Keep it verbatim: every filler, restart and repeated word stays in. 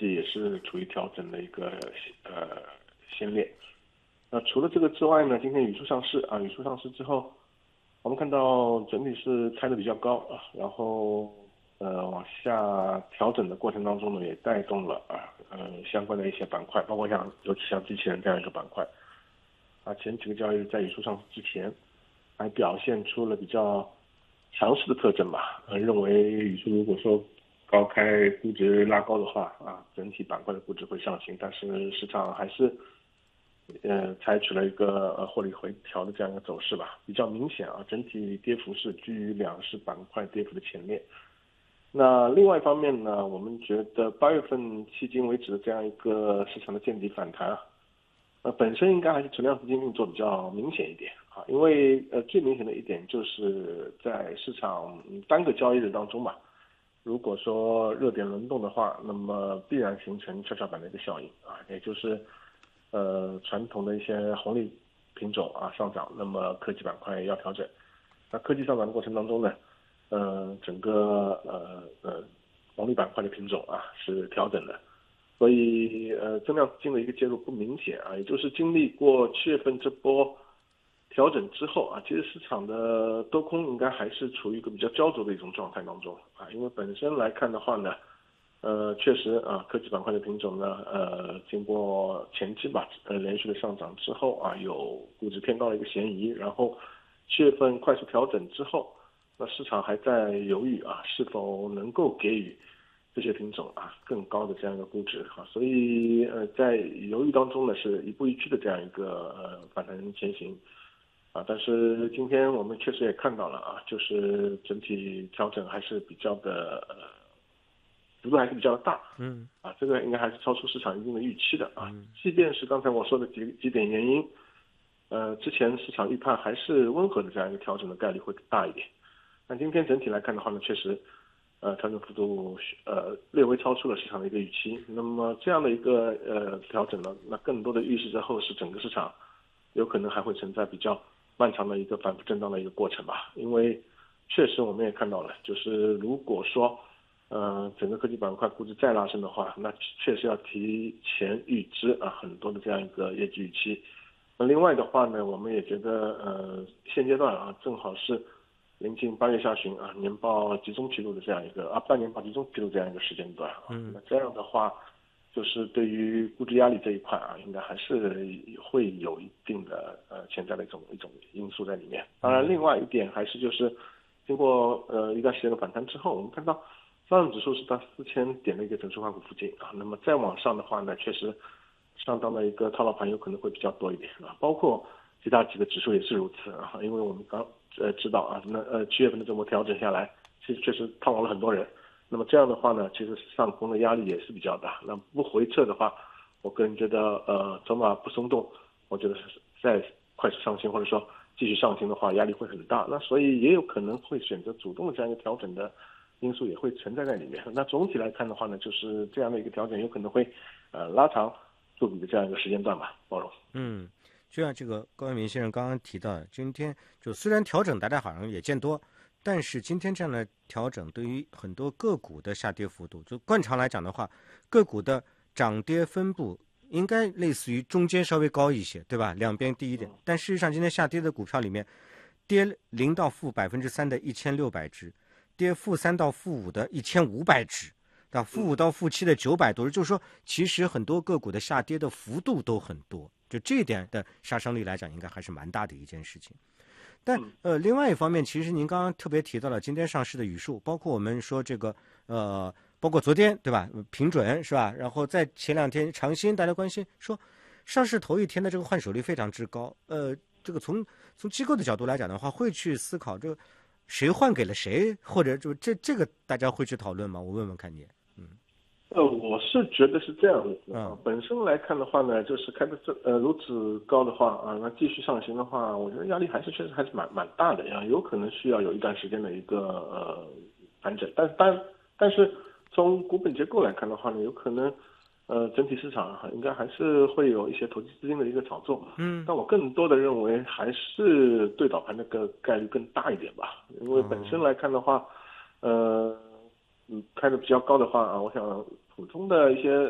技也是处于调整的一个呃先烈。那除了这个之外呢，今天语数上市啊，语数上市之后，我们看到整体是开的比较高啊，然后呃往下调整的过程当中呢，也带动了啊呃相关的一些板块，包括像尤其像机器人这样一个板块啊，前几个交易日在语数上市之前，还表现出了比较强势的特征吧。呃，认为语数如果说高开估值拉高的话啊，整体板块的估值会上行，但是市场还是呃采取了一个呃获利回调的这样一个走势吧，比较明显啊，整体跌幅是居于两市板块跌幅的前列。那另外一方面呢，我们觉得八月份迄今为止的这样一个市场的见底反弹啊，呃，本身应该还是存量资金运作比较明显一点啊，因为呃最明显的一点就是在市场单个交易日当中嘛，如果说热点轮动的话，那么必然形成跷跷板的一个效应啊，也就是呃传统的一些红利品种啊上涨，那么科技板块要调整。那科技上涨的过程当中呢，呃整个呃呃红利板块的品种啊是调整的。所以呃，增量资金的一个介入不明显啊，也就是经历过七月份这波调整之后啊，其实市场的多空应该还是处于一个比较焦灼的一种状态当中啊，因为本身来看的话呢，呃，确实啊，科技板块的品种呢，呃，经过前期吧，呃，连续的上涨之后啊，有估值偏高的一个嫌疑，然后七月份快速调整之后，那市场还在犹豫啊，是否能够给予这些品种啊更高的这样一个估值哈，所以呃在犹豫当中呢是一步一趋的这样一个呃反弹前行啊，但是今天我们确实也看到了啊，就是整体调整还是比较的呃幅度还是比较的大， 嗯啊，这个应该还是超出市场一定的预期的啊， 嗯即便是刚才我说的几几点原因，呃之前市场预判还是温和的这样一个调整的概率会大一点，但今天整体来看的话呢，确实。呃，调整幅度呃略微超出了市场的一个预期。那么这样的一个呃调整呢，那更多的预示着后市整个市场有可能还会存在比较漫长的一个反复震荡的一个过程吧。因为确实我们也看到了，就是如果说呃整个科技板块估值再拉升的话，那确实要提前预支啊很多的这样一个业绩预期。那另外的话呢，我们也觉得呃现阶段啊正好是。临近八月下旬啊，年报集中披露的这样一个啊，半年报集中披露这样一个时间段啊， 嗯那这样的话，就是对于估值压力这一块啊，应该还是会有一定的呃潜在的一种一种因素在里面。当然，另外一点还是就是经过呃一段时间的反弹之后，我们看到上证指数是到四千点的一个整数换股附近啊，那么再往上的话呢，确实上当的一个套牢盘有可能会比较多一点啊，包括其他几个指数也是如此啊，因为我们刚。呃，知道啊，那呃七月份的这波调整下来，其实确实套牢了很多人。那么这样的话呢，其实上攻的压力也是比较大。那不回撤的话，我个人觉得呃筹码不松动，我觉得是再快速上行或者说继续上行的话，压力会很大。那所以也有可能会选择主动的这样一个调整的因素也会存在在里面。那总体来看的话呢，就是这样的一个调整有可能会呃拉长做笔的这样一个时间段吧，包容。 嗯。就像这个高文明先生刚刚提到的，今天就虽然调整大家好像也见多，但是今天这样的调整对于很多个股的下跌幅度，就惯常来讲的话，个股的涨跌分布应该类似于中间稍微高一些，对吧？两边低一点。但事实上，今天下跌的股票里面，跌零到负百分之三的一千六百只，跌负三到负五的一千五百只。到负五到负七的九百多只，就是说，其实很多个股的下跌的幅度都很多。就这一点的杀伤力来讲，应该还是蛮大的一件事情。但呃，另外一方面，其实您刚刚特别提到了今天上市的语数，包括我们说这个呃，包括昨天对吧，平准是吧？然后在前两天长鑫，大家关心说上市头一天的这个换手率非常之高。呃，这个从从机构的角度来讲的话，会去思考这个谁换给了谁，或者就这这个大家会去讨论吗？我问问看你。 呃，我是觉得是这样的啊。 嗯、 本身来看的话呢，就是开的这呃如此高的话啊，那继续上行的话，我觉得压力还是确实还是蛮蛮大的呀，有可能需要有一段时间的一个呃盘整。但但但是从股本结构来看的话呢，有可能呃整体市场应该还是会有一些投机资金的一个炒作。 嗯， 但我更多的认为还是对倒盘的个概率更大一点吧，因为本身来看的话，呃。嗯，开的比较高的话啊，我想普通的一些